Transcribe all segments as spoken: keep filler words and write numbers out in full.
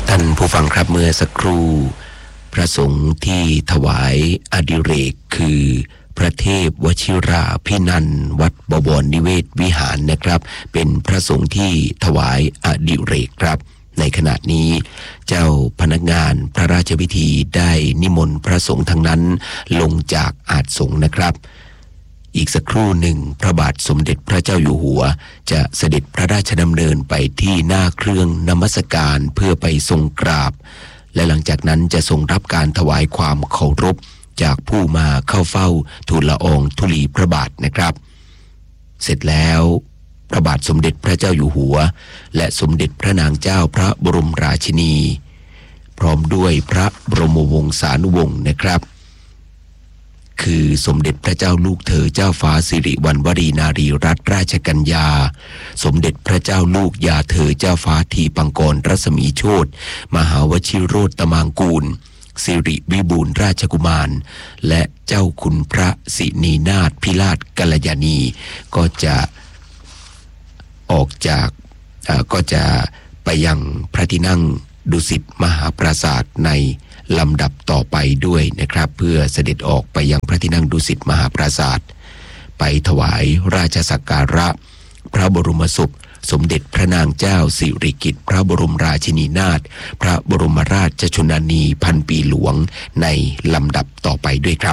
ท่านผู้ฟังครับเมื่อสักครู่พระสงฆ์ที่ถวายอดิเรกคือพระเทพวชิราภินันท์วัดบวรนิเวศวิหารนะครับเป็นพระสงฆ์ที่ถวายอดิเรกครับในขณะนี้เจ้าพนักงานพระราชพิธีได้นิมนต์พระสงฆ์ทั้งนั้นลงจากอาสน์สงฆ์นะครับอีกสักครู่หนึ่งพระบาทสมเด็จพระเจ้าอยู่หัวจะเสด็จพระราชดำเนินไปที่หน้าเครื่องนมัสการเพื่อไปทรงกราบและหลังจากนั้นจะทรงรับการถวายความเคารพจากผู้มาเข้าเฝ้าทูลละอองธุลีพระบาทนะครับเสร็จแล้วพระบาทสมเด็จพระเจ้าอยู่หัวและสมเด็จพระนางเจ้าพระบรมราชินีพร้อมด้วยพระบรมวงศานุวงศ์นะครับคือสมเด็จพระเจ้าลูกเธอเจ้าฟ้าสิริวัณวรีนารีรัตนราชกัญญาสมเด็จพระเจ้าลูกยาเธอเจ้าฟ้าทีปังกรรัศมีโชติมหาวชิโรตตมางกูลสิริวิบูลย์ราชกุมารและเจ้าคุณพระสินีนาถพิราชกัลยาณีก็จะออกจากก็จะไปยังพระที่นั่งดุสิตมหาปราสาทในลำดับต่อไปด้วยนะครับเพื่อเสด็จออกไปยังพระที่นั่งดุสิตมหาปราสาทไปถวายราชสักการะพระบรมศพสมเด็จพระนางเจ้าสิริกิติ์พระบรมราชินีนาถพระบรมราชชนนีพันปีหลวงในลำดับต่อไปด้วยครับ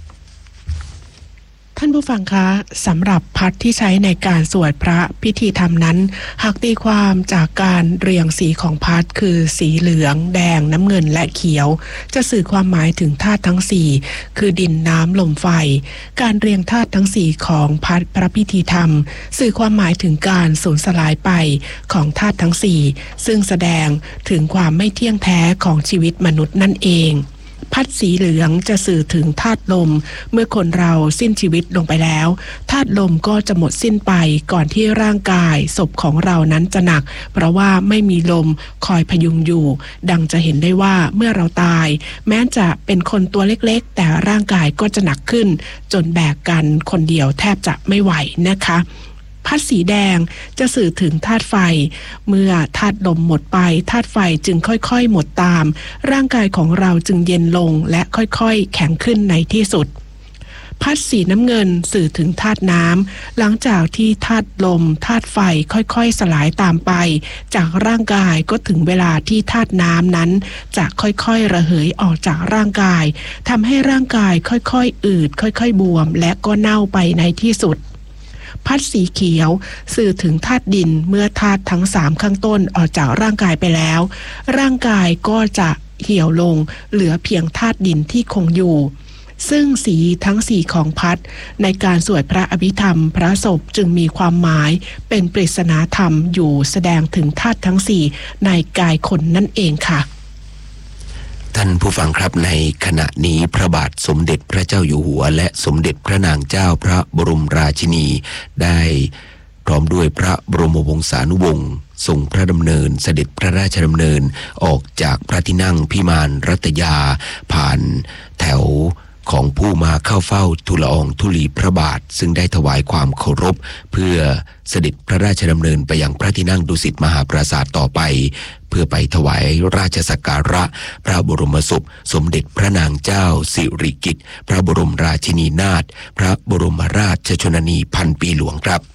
ท่านผู้ฟังคะสำหรับพัดที่ใช้ในการสวดพระพิธีธรรมนั้นหากตีความจากการเรียงสีของพัดคือสีเหลืองแดงน้ำเงินและเขียวจะสื่อความหมายถึงธาตุทั้งสี่คือดินน้ำลมไฟการเรียงธาตุทั้งสี่ของพัดพระพิธีธรรมสื่อความหมายถึงการสูญสลายไปของธาตุทั้งสี่ซึ่งแสดงถึงความไม่เที่ยงแท้ของชีวิตมนุษย์นั่นเองพัดสีเหลืองจะสื่อถึงธาตุลมเมื่อคนเราสิ้นชีวิตลงไปแล้วธาตุลมก็จะหมดสิ้นไปก่อนที่ร่างกายศพของเรานั้นจะหนักเพราะว่าไม่มีลมคอยพยุงอยู่ดังจะเห็นได้ว่าเมื่อเราตายแม้จะเป็นคนตัวเล็กๆแต่ร่างกายก็จะหนักขึ้นจนแบกกันคนเดียวแทบจะไม่ไหวนะคะพัดสีแดงจะสื่อถึงธาตุไฟเมื่อธาตุลมหมดไปธาตุไฟจึงค่อยๆหมดตามร่างกายของเราจึงเย็นลงและค่อยๆแข็งขึ้นในที่สุดพัดสีน้ำเงินสื่อถึงธาตุน้ำหลังจากที่ธาตุลมธาตุไฟค่อยๆสลายตามไปจากร่างกายก็ถึงเวลาที่ธาตุน้ำนั้นจะค่อยๆระเหยออกจากร่างกายทำให้ร่างกายค่อยๆอืดค่อยๆบวมและก็เน่าไปในที่สุดพัดสีเขียวสื่อถึงธาตุดินเมื่อธาตุทั้งสามข้างต้นออกจากร่างกายไปแล้วร่างกายก็จะเหี่ยวลงเหลือเพียงธาตุดินที่คงอยู่ซึ่งสีทั้งสี่ของพัดในการสวดพระอภิธรรมพระศพจึงมีความหมายเป็นปริศนาธรรมอยู่แสดงถึงธาตุทั้งสี่ในกายคนนั่นเองค่ะท่านผู้ฟังครับในขณะนี้พระบาทสมเด็จพระเจ้าอยู่หัวและสมเด็จพระนางเจ้าพระบรมราชินีได้พร้อมด้วยพระบรมวงศานุวงศ์ทรงพระดำเนินเสด็จพระราชดำเนินออกจากพระที่นั่งพิมานรัตยาผ่านแถวของผู้มาเข้าเฝ้าทูลละอองธุลีพระบาทซึ่งได้ถวายความเคารพเพื่อเสด็จพระราชดำเนินไปยังพระที่นั่งดุสิตมหาปราสาทต่อไปเพื่อไปถวายราชสักการะพระบรมศพสมเด็จพระนางเจ้าสิริกิติ์พระบรมราชินีนาถพระบรมราชชนนีพันปีหลวงครับ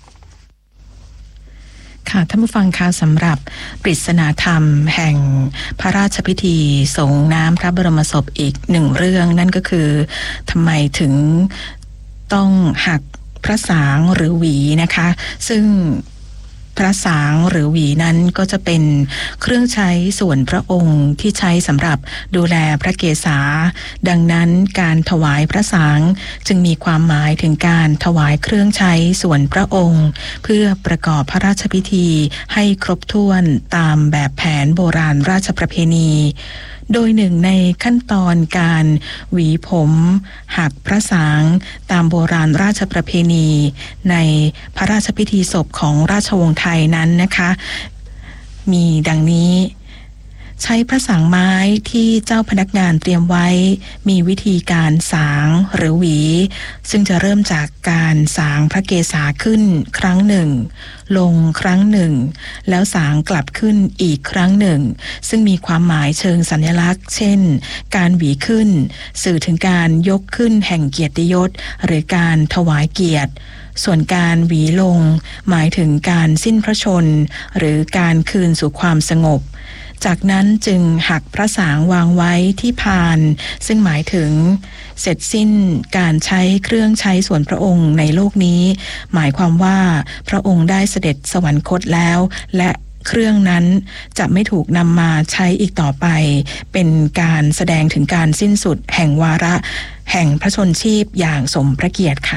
ค่ะท่านผู้ฟังคะสำหรับปริศนาธรรมแห่งพระราชพิธีส่งน้ำพระบรมศพอีกหนึ่งเรื่องนั่นก็คือทำไมถึงต้องหักพระสางหรือหวีนะคะซึ่งพระสางหรือหวีนั้นก็จะเป็นเครื่องใช้ส่วนพระองค์ที่ใช้สำหรับดูแลพระเกศาดังนั้นการถวายพระสางจึงมีความหมายถึงการถวายเครื่องใช้ส่วนพระองค์เพื่อประกอบพระราชพิธีให้ครบถ้วนตามแบบแผนโบราณราชประเพณีโดยหนึ่งในขั้นตอนการหวีผมหักพระสางตามโบราณราชประเพณีในพระราชพิธีศพของราชวงศ์ไทยนั้นนะคะมีดังนี้ใช้พระสังไม้ที่เจ้าพนักงานเตรียมไว้มีวิธีการสางหรือหวีซึ่งจะเริ่มจากการสางพระเกศาขึ้นครั้งหนึ่งลงครั้งหนึ่งแล้วสางกลับขึ้นอีกครั้งหนึ่งซึ่งมีความหมายเชิงสัญลักษณ์เช่นการหวีขึ้นสื่อถึงการยกขึ้นแห่งเกียรติยศหรือการถวายเกียรติส่วนการหวีลงหมายถึงการสิ้นพระชนม์หรือการคืนสู่ความสงบจากนั้นจึงหักพระสางวางไว้ที่พานซึ่งหมายถึงเสร็จสิ้นการใช้เครื่องใช้ส่วนพระองค์ในโลกนี้หมายความว่าพระองค์ได้เสด็จสวรรคตแล้วและเครื่องนั้นจะไม่ถูกนำมาใช้อีกต่อไปเป็นการแสดงถึงการสิ้นสุดแห่งวาระแห่งพระชนชีพอย่างสมพระเกียรติค่ะ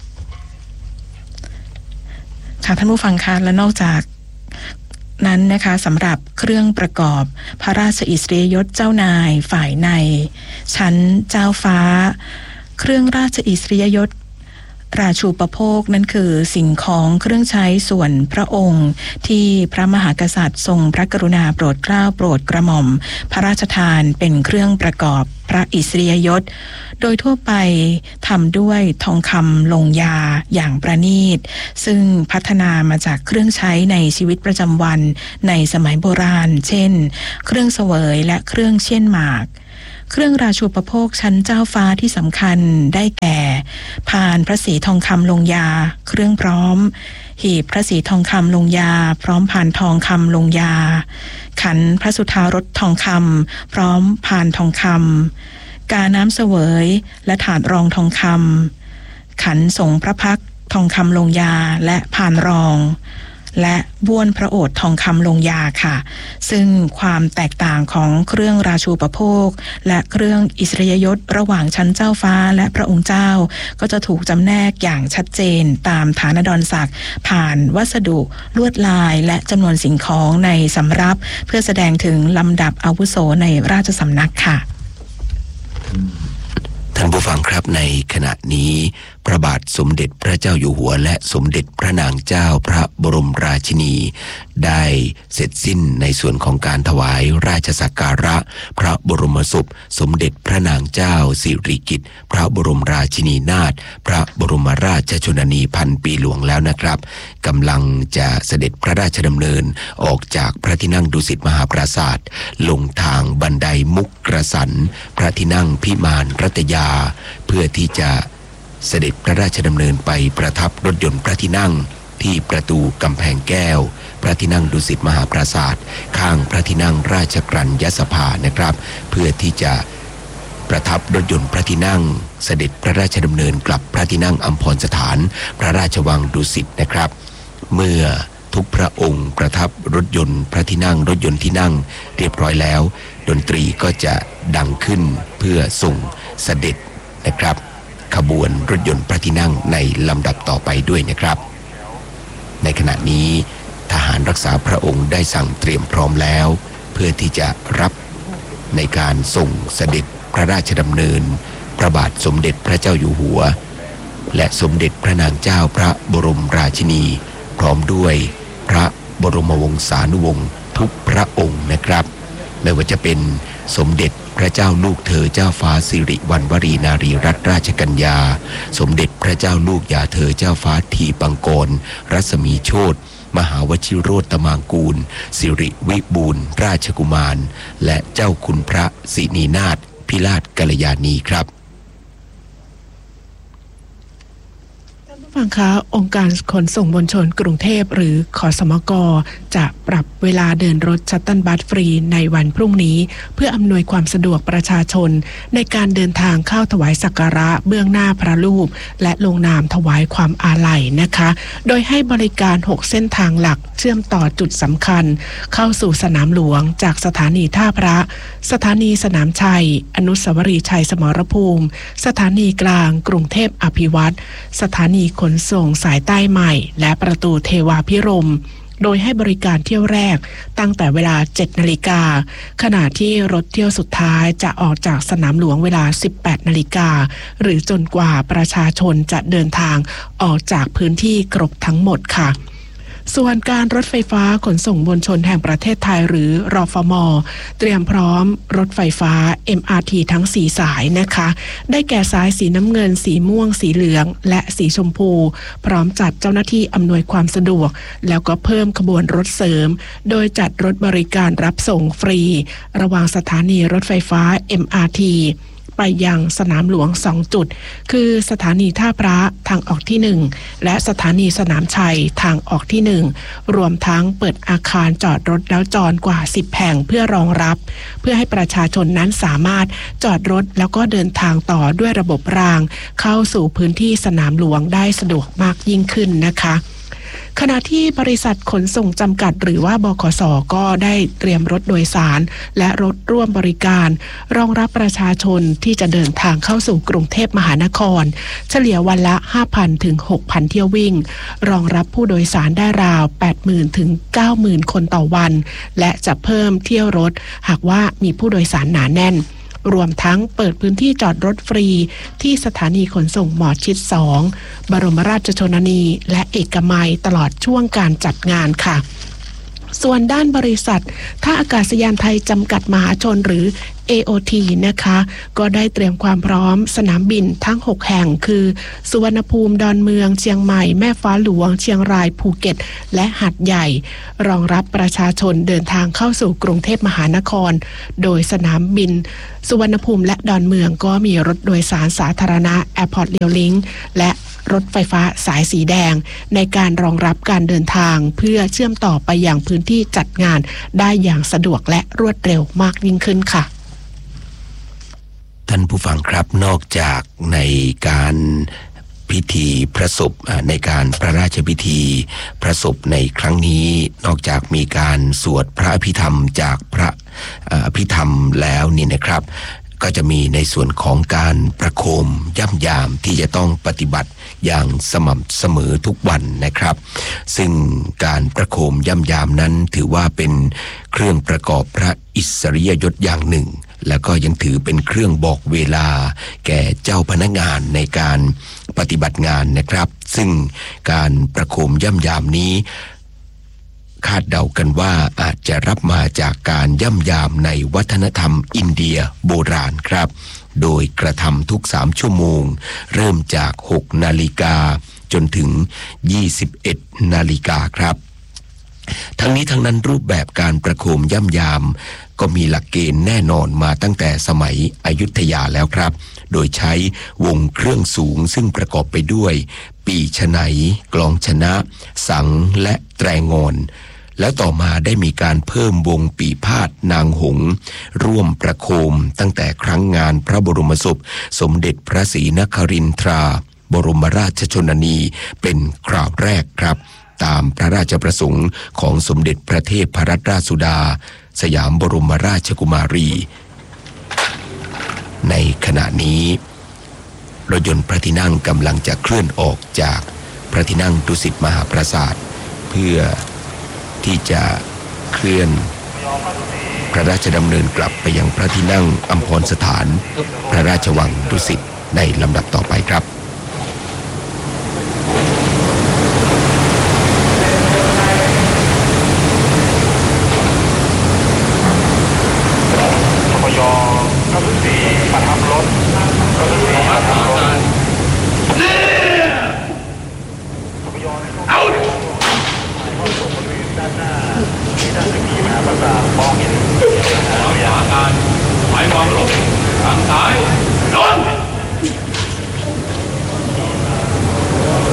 ค่ะท่านผู้ฟังคะและนอกจากนั้นนะคะสำหรับเครื่องประกอบพระราชอิสริยยศเจ้านายฝ่ายในชั้นเจ้าฟ้าเครื่องราชอิสริยยศราชูปโภคนั่นคือสิ่งของเครื่องใช้ส่วนพระองค์ที่พระมหากษัตริย์ทรงพระกรุณาโปรดเกล้าโปรดกระหม่อมพระราชทานเป็นเครื่องประกอบพระอิสริยยศโดยทั่วไปทำด้วยทองคำลงยาอย่างประณีตซึ่งพัฒนามาจากเครื่องใช้ในชีวิตประจำวันในสมัยโบราณเช่นเครื่องเสวยและเครื่องเชี่ยนหมากเครื่องราชูปโภคชั้นเจ้าฟ้าที่สำคัญได้แก่พานพระศรีทองคำลงยาเครื่องพร้อมหีบพระศรีทองคำลงยาพร้อมพานทองคำลงยาขันพระสุธารสทองคำพร้อมพานทองคำกาน้ำเสวยและถาดรองทองคำขันสงพระพักทองคำลงยาและพานรองและบ้วนพระโอษฐ์ทองคำลงยาค่ะซึ่งความแตกต่างของเครื่องราชูปโภคและเครื่องอิสริยยศระหว่างชั้นเจ้าฟ้าและพระองค์เจ้าก็จะถูกจำแนกอย่างชัดเจนตามฐานะดรศักดิ์ผ่านวัสดุลวดลายและจำนวนสิ่งของในสำรับเพื่อแสดงถึงลำดับอาวุโสในราชสำนักค่ะท่านผู้ฟังครับในขณะนี้พระบาทสมเด็จพระเจ้าอยู่หัวและสมเด็จพระนางเจ้าพระบรมราชินีได้เสร็จสิ้นในส่วนของการถวายราชสักการะพระบรมศพสมเด็จพระนางเจ้าสิริกิติ์พระบรมราชินีนาถพระบรมราชชนนีพันปีหลวงแล้วนะครับกำลังจะเสด็จพระราชดำเนินออกจากพระที่นั่งดุสิตมหาปราสาทลงทางบันไดมุกกระสันพระที่นั่งพิมานรัตยาเพื่อที่จะเสด็จพระราชดำเนินไปประทับรถยนต์พระที่นั่งที่ประตูกำแพงแก้วพระที่นั่งดุสิตมหาปราสาทข้างพระที่นั่งราชกรัญญสภานะครับเพื่อที่จะประทับรถยนต์พระที่นั่งเสด็จพระราชดำเนินกลับพระที่นั่งอัมพรสถานพระราชวังดุสิตนะครับเมื่อทุกพระองค์ประทับรถยนต์พระที่นั่งรถยนต์ที่นั่งเรียบร้อยแล้วดนตรีก็จะดังขึ้นเพื่อส่งเสด็จนะครับขบวนรถยนต์พระที่นั่งในลำดับต่อไปด้วยนะครับในขณะนี้ทหารรักษาพระองค์ได้สั่งเตรียมพร้อมแล้วเพื่อที่จะรับในการส่งเสด็จพระราชดำเนินพระบาทสมเด็จพระเจ้าอยู่หัวและสมเด็จพระนางเจ้าพระบรมราชินีพร้อมด้วยพระบรมวงศานุวงศ์ทุกพระองค์นะครับไม่ว่าจะเป็นสมเด็จพระเจ้าลูกเธอเจ้าฟ้าสิริวัณวรีนารีรัตนราชกัญญาสมเด็จพระเจ้าลูกยาเธอเจ้าฟ้าทีปังกรรัศมีโชติมหาวชิโรตมางกูลสิริวิบูลย์ราชกุมารและเจ้าคุณพระสินีนาถพิราชกัลยาณีครับฟังคะองค์การขนส่งมวลชนกรุงเทพหรือขสมกจะปรับเวลาเดินรถชัตเติลบัสฟรีในวันพรุ่งนี้เพื่ออำนวยความสะดวกประชาชนในการเดินทางเข้าถวายสักการะเบื้องหน้าพระรูปและลงนามถวายความอาลัยนะคะโดยให้บริการหกเส้นทางหลักเชื่อมต่อจุดสำคัญเข้าสู่สนามหลวงจากสถานีท่าพระสถานีสนามชัยอนุสาวรีย์ชัยสมรภูมิสถานีกลางกรุงเทพอภิวัตรสถานีขนส่งสายใต้ใหม่และประตูเทวาพิรมย์โดยให้บริการเที่ยวแรกตั้งแต่เวลา เจ็ดนาฬิกาขณะที่รถเที่ยวสุดท้ายจะออกจากสนามหลวงเวลา สิบแปดนาฬิกาหรือจนกว่าประชาชนจะเดินทางออกจากพื้นที่ครบทั้งหมดค่ะส่วนการรถไฟฟ้าขนส่งมวลชนแห่งประเทศไทยหรือรฟม.เตรียมพร้อมรถไฟฟ้า เอ็ม อาร์ ที ทั้งสี่สายนะคะได้แก่สายสีน้ำเงินสีม่วงสีเหลืองและสีชมพูพร้อมจัดเจ้าหน้าที่อำนวยความสะดวกแล้วก็เพิ่มขบวนรถเสริมโดยจัดรถบริการรับส่งฟรีระหว่างสถานีรถไฟฟ้า เอ็ม อาร์ ที ไปยังสนามหลวงสองจุดคือสถานีท่าพระทางออกที่หนึ่งและสถานีสนามชัยทางออกที่หนึ่งรวมทั้งเปิดอาคารจอดรถแล้วจอดกว่าสิบแห่งเพื่อรองรับเพื่อให้ประชาชนนั้นสามารถจอดรถแล้วก็เดินทางต่อด้วยระบบรางเข้าสู่พื้นที่สนามหลวงได้สะดวกมากยิ่งขึ้นนะคะขณะที่บริษัทขนส่งจำกัดหรือว่าบขส.ก็ได้เตรียมรถโดยสารและรถร่วมบริการรองรับประชาชนที่จะเดินทางเข้าสู่กรุงเทพมหานครเฉลี่ยวันละ ห้าพัน ถึง หกพัน เที่ยววิ่งรองรับผู้โดยสารได้ราว แปดหมื่น ถึง เก้าหมื่น คนต่อวันและจะเพิ่มเที่ยวรถหากว่ามีผู้โดยสารหนาแน่นรวมทั้งเปิดพื้นที่จอดรถฟรีที่สถานีขนส่งหมอชิดสองบรมราชชนนีและเอกมัยตลอดช่วงการจัดงานค่ะส่วนด้านบริษัทท่าอากาศยานไทยจำกัดมหาชนหรือ เอ โอ ที นะคะก็ได้เตรียมความพร้อมสนามบินทั้งหกแห่งคือสุวรรณภูมิดอนเมืองเชียงใหม่แม่ฟ้าหลวงเชียงรายภูเก็ตและหาดใหญ่รองรับประชาชนเดินทางเข้าสู่กรุงเทพมหานครโดยสนามบินสุวรรณภูมิและดอนเมืองก็มีรถโดยสารสาธารณะ Airport Rail Link และรถไฟฟ้าสายสีแดงในการรองรับการเดินทางเพื่อเชื่อมต่อไปยังพื้นที่จัดงานได้อย่างสะดวกและรวดเร็วมากยิ่งขึ้นค่ะท่านผู้ฟังครับนอกจากในการพิธีพระศพในการพระราชพิธีพระศพในครั้งนี้นอกจากมีการสวดพระอภิธรรมจากพระอภิธรรมแล้วนี่นะครับก็จะมีในส่วนของการประโคมย่ำยามที่จะต้องปฏิบัติอย่างสม่ำเสมอทุกวันนะครับซึ่งการประโคมย่ำยามนั้นถือว่าเป็นเครื่องประกอบพระอิสริยยศอย่างหนึ่งแล้วก็ยังถือเป็นเครื่องบอกเวลาแก่เจ้าพนักงานในการปฏิบัติงานนะครับซึ่งการประโคมย่ำยามนี้คาดเดากันว่าอาจจะรับมาจากการย่ำยามในวัฒนธรรมอินเดียโบราณครับโดยกระทำทุกสามชั่วโมงเริ่มจากหกนาฬิกาจนถึงยี่สิบเอ็ดนาฬิกาครับทั้งนี้ทั้งนั้นรูปแบบการประโคมย่ำยามก็มีหลักเกณฑ์แน่นอนมาตั้งแต่สมัยอยุธยาแล้วครับโดยใช้วงเครื่องสูงซึ่งประกอบไปด้วยปีฉไนกลองชนะสังและแตรงอนแล้วต่อมาได้มีการเพิ่มวงปีพาทย์นางหงส์ร่วมประโคมตั้งแต่ครั้งงานพระบรมศพสมเด็จพระศรีนครินทราบรมราชชนนีเป็นคราวแรกครับตามพระราชประสงค์ของสมเด็จพระเทพรัตนราชสุดาสยามบรมราชกุมารีในขณะนี้รถยนต์พระที่นั่งกำลังจะเคลื่อนออกจากพระที่นั่งดุสิตมหาปราสาทเพื่อที่จะเคลื่อนพระราชดำเนินกลับไปยังพระที่นั่งอัมพรสถานพระราชวังดุสิตในลำดับต่อไปครับ